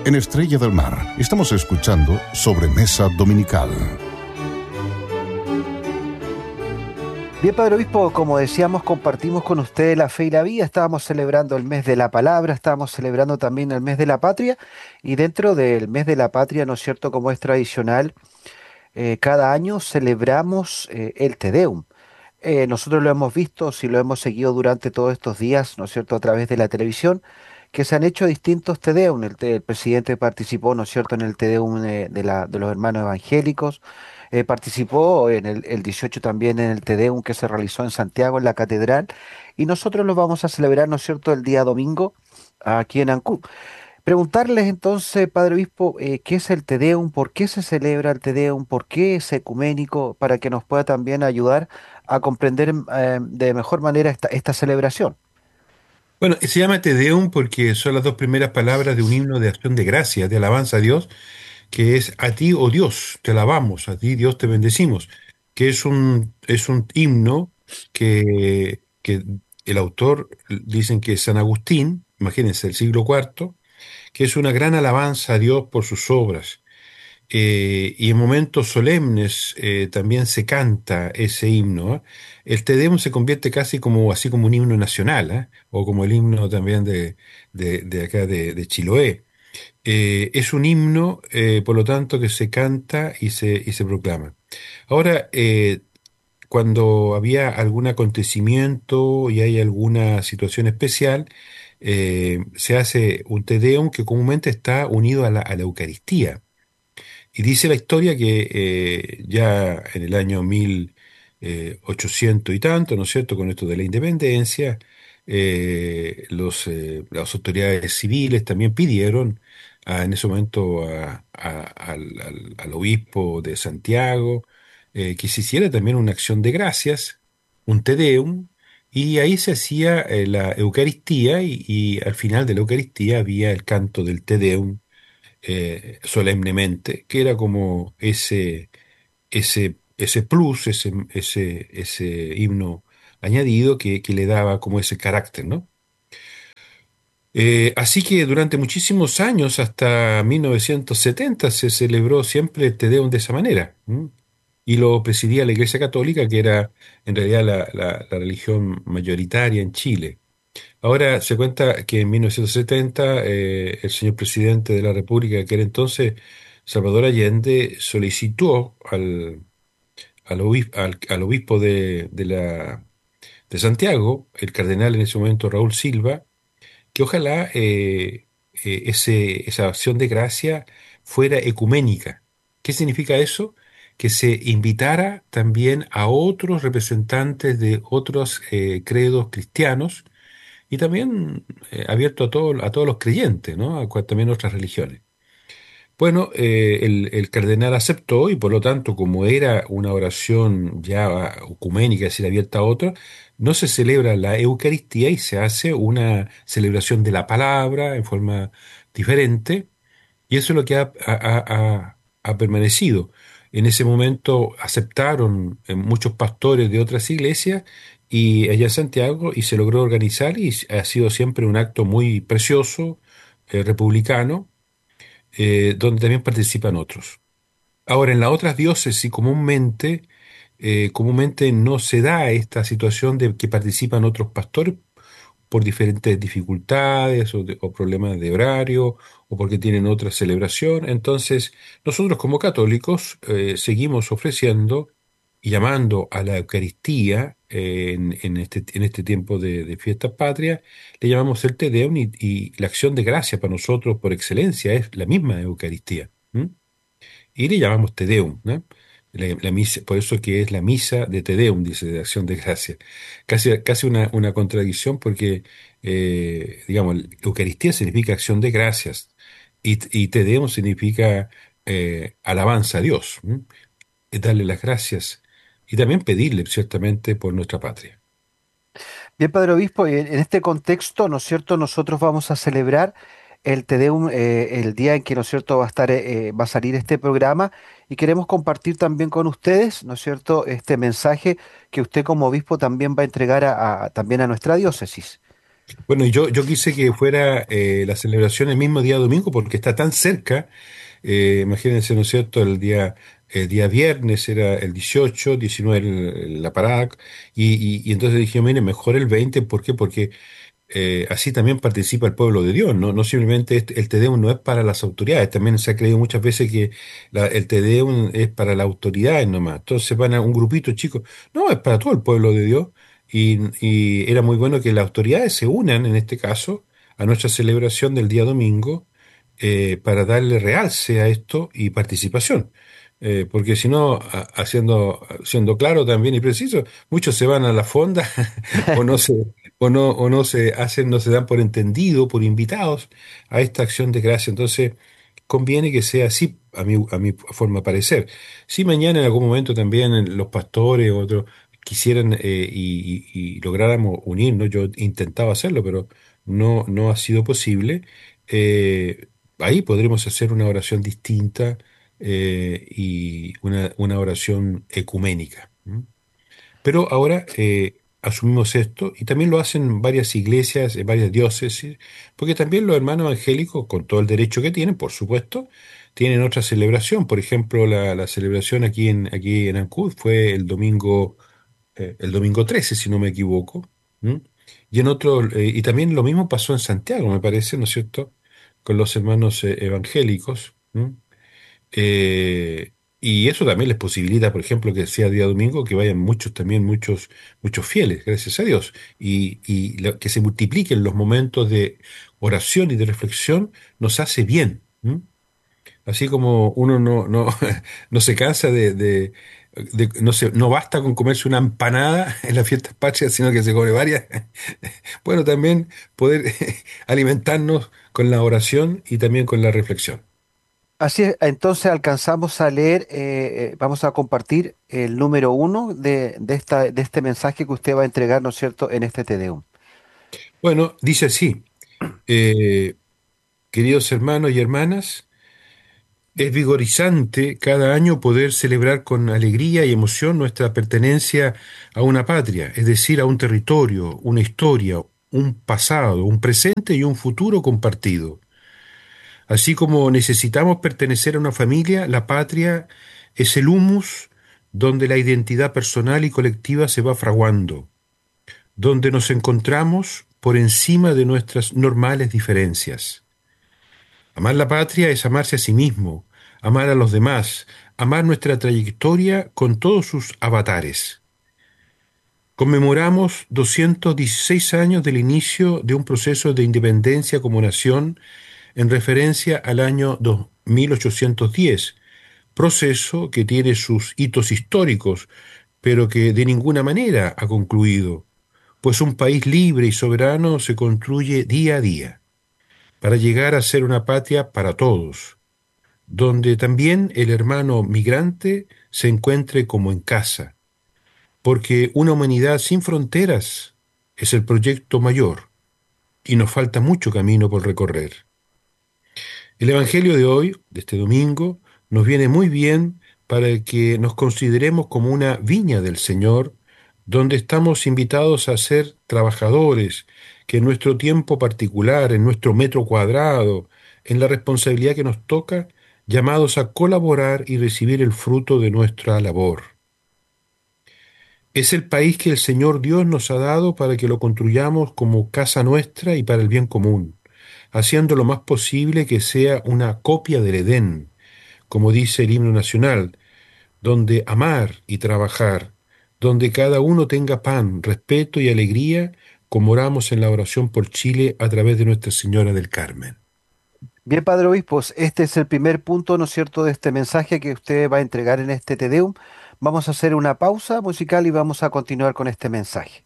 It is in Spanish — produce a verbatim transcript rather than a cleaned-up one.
En Estrella del Mar estamos escuchando Sobremesa Dominical. Bien, Padre Obispo, como decíamos, compartimos con ustedes la fe y la vida. Estábamos celebrando el mes de la palabra, estábamos celebrando también el mes de la patria, y dentro del mes de la patria, ¿no es cierto?, como es tradicional, eh, cada año celebramos eh, el Te Deum. Eh, nosotros lo hemos visto, si lo hemos seguido durante todos estos días, ¿no es cierto?, a través de la televisión, que se han hecho distintos Te Deum. El, te- el presidente participó, ¿no es cierto?, en el Te Deum eh, de, la- de los hermanos evangélicos. Eh, participó en el, el dieciocho también en el Te Deum que se realizó en Santiago, en la catedral, y nosotros lo vamos a celebrar, ¿no es cierto?, el día domingo aquí en Ancud. Preguntarles entonces, Padre Obispo, eh, ¿qué es el Te Deum? ¿Por qué se celebra el Te Deum? ¿Por qué es ecuménico? Para que nos pueda también ayudar a comprender eh, de mejor manera esta, esta celebración. Bueno, se llama Te Deum porque son las dos primeras palabras de un himno de acción de gracias, de alabanza a Dios, que es a ti, oh Dios, te alabamos, a ti, Dios, te bendecimos, que es un, es un himno que, que el autor dicen que es San Agustín, imagínense, el siglo cuarto, que es una gran alabanza a Dios por sus obras. Eh, y en momentos solemnes eh, también se canta ese himno. ¿Eh? El Te Deum se convierte casi como así como un himno nacional, ¿eh? O como el himno también de, de, de acá de, de Chiloé. Eh, es un himno, eh, por lo tanto, que se canta y se, y se proclama. Ahora, eh, cuando había algún acontecimiento y hay alguna situación especial, eh, se hace un Te Deum que comúnmente está unido a la, a la Eucaristía. Y dice la historia que eh, ya en el año mil ochocientos y tanto, ¿no es cierto?, con esto de la independencia, eh, los, eh, las autoridades civiles también pidieron a- en ese momento a- a- al, al- al obispo de Santiago eh, que se hiciera también una acción de gracias, un Te Deum, y ahí se hacía eh, la Eucaristía y, y al final de la Eucaristía había el canto del Te Deum eh, solemnemente, que era como ese, ese, ese plus, ese, ese, ese himno añadido que, que le daba como ese carácter, ¿no? Eh, así que durante muchísimos años, hasta mil novecientos setenta, se celebró siempre el Te Deum de esa manera. ¿M? Y lo presidía la Iglesia Católica, que era en realidad la, la la religión mayoritaria en Chile. Ahora se cuenta que en mil novecientos setenta eh, el señor presidente de la República, que era entonces Salvador Allende, solicitó al, al, obis- al- al obispo de, de la, de Santiago, el cardenal en ese momento Raúl Silva, que ojalá eh, eh, ese, esa acción de gracia fuera ecuménica. ¿Qué significa eso? Que se invitara también a otros representantes de otros eh, credos cristianos y también eh, abierto a, todo- a todos los creyentes, ¿no? A cua- también otras religiones. Bueno, eh, el, el cardenal aceptó y por lo tanto, como era una oración ya ecuménica, es decir, abierta a otros, no se celebra la Eucaristía y se hace una celebración de la palabra en forma diferente y eso es lo que ha, ha- ha- ha- ha permanecido. En ese momento aceptaron eh, muchos pastores de otras iglesias y allá en Santiago y se logró organizar y ha sido siempre un acto muy precioso, eh, republicano, eh, donde también participan otros. Ahora, en las otras diócesis comúnmente, eh, comúnmente no se da esta situación de que participan otros pastores por diferentes dificultades o, de- o problemas de horario o porque tienen otra celebración. Entonces, nosotros como católicos eh, seguimos ofreciendo y llamando a la Eucaristía eh, en, en este, en este tiempo de, de fiesta patria, le llamamos el Te Deum y, y la acción de gracia para nosotros por excelencia es la misma Eucaristía. ¿M? Y le llamamos Te Deum, ¿no? La, la misa, por eso que es la misa de Te Deum, dice, de acción de gracia. Casi, casi una, una contradicción porque, eh, digamos, Eucaristía significa acción de gracias y, y Te Deum significa eh, alabanza a Dios, ¿m? Es darle las gracias y también pedirle, ciertamente, por nuestra patria. Bien, Padre Obispo, y en, en este contexto, ¿no es cierto?, nosotros vamos a celebrar el Te Deum eh, el día en que, ¿no es cierto?, va a estar, eh, eh, va a salir este programa, y queremos compartir también con ustedes, ¿no es cierto?, este mensaje que usted como obispo también va a entregar a, a- también a nuestra diócesis. Bueno, yo, yo quise que fuera eh, la celebración el mismo día domingo porque está tan cerca. Eh, imagínense, ¿no es cierto? El día, el día viernes era el dieciocho, diecinueve el- la parada, y, y, y entonces dije, mire, mejor el veinte. ¿Por qué? Porque eh, así también participa el pueblo de Dios, ¿no? No simplemente este- el Te Deum no es para las autoridades, también se ha creído muchas veces que la- el Te Deum es para las autoridades nomás. Entonces van a un grupito chico, no, es para todo el pueblo de Dios, y, y era muy bueno que las autoridades se unan, en este caso, a nuestra celebración del día domingo, eh, para darle realce a esto y participación. Eh, porque si no, a- haciendo, siendo claro también y preciso, muchos se van a la fonda o no se, o no, o no se hacen, no se dan por entendido, por invitados a esta acción de gracia. Entonces, conviene que sea así, a mi, a mi forma de parecer. Si mañana en algún momento también los pastores o otros quisieran eh, y, y- y lográramos unirnos, yo intentaba hacerlo, pero no, no ha sido posible, eh, ahí podremos hacer una oración distinta eh, y una, una oración ecuménica. ¿M? Pero ahora eh, asumimos esto y también lo hacen varias iglesias, eh, varias diócesis, porque también los hermanos evangélicos, con todo el derecho que tienen, por supuesto, tienen otra celebración. Por ejemplo, la, la celebración aquí en, aquí en Ancud fue el domingo, eh, el domingo trece, si no me equivoco. ¿M? Y en otro, eh, y también lo mismo pasó en Santiago, me parece, ¿no es cierto?, con los hermanos eh, evangélicos. ¿M? Eh, y eso también les posibilita, por ejemplo, que sea día domingo, que vayan muchos también, muchos, muchos fieles, gracias a Dios, y, y lo- que se multipliquen los momentos de oración y de reflexión nos hace bien. ¿M? Así como uno no, no, no se cansa de, de- de- no se, no basta con comerse una empanada en las fiestas patrias, sino que se come varias. Bueno, también poder alimentarnos con la oración y también con la reflexión. Así es, entonces alcanzamos a leer, eh, eh, vamos a compartir el número uno de, de esta, de este mensaje que usted va a entregar, ¿no es cierto?, en este Te Deum. Bueno, dice así. Eh, Queridos hermanos y hermanas, es vigorizante cada año poder celebrar con alegría y emoción nuestra pertenencia a una patria, es decir, a un territorio, una historia, un pasado, un presente y un futuro compartido. Así como necesitamos pertenecer a una familia, la patria es el humus donde la identidad personal y colectiva se va fraguando, donde nos encontramos por encima de nuestras normales diferencias. Amar la patria es amarse a sí mismo, amar a los demás, amar nuestra trayectoria con todos sus avatares. Conmemoramos doscientos dieciséis años del inicio de un proceso de independencia como nación en referencia al año dos mil ochocientos diez, proceso que tiene sus hitos históricos, pero que de ninguna manera ha concluido, pues un país libre y soberano se construye día a día, para llegar a ser una patria para todos, donde también el hermano migrante se encuentre como en casa, porque una humanidad sin fronteras es el proyecto mayor y nos falta mucho camino por recorrer. El Evangelio de hoy, de este domingo, nos viene muy bien para que nos consideremos como una viña del Señor, donde estamos invitados a ser trabajadores, que en nuestro tiempo particular, en nuestro metro cuadrado, en la responsabilidad que nos toca, llamados a colaborar y recibir el fruto de nuestra labor. Es el país que el Señor Dios nos ha dado para que lo construyamos como casa nuestra y para el bien común, haciendo lo más posible que sea una copia del Edén, como dice el himno nacional, donde amar y trabajar, donde cada uno tenga pan, respeto y alegría, como oramos en la oración por Chile a través de Nuestra Señora del Carmen. Bien, Padre Obispo, este es el primer punto, ¿no es cierto?, de este mensaje que usted va a entregar en este Te Deum. Vamos a hacer una pausa musical y vamos a continuar con este mensaje.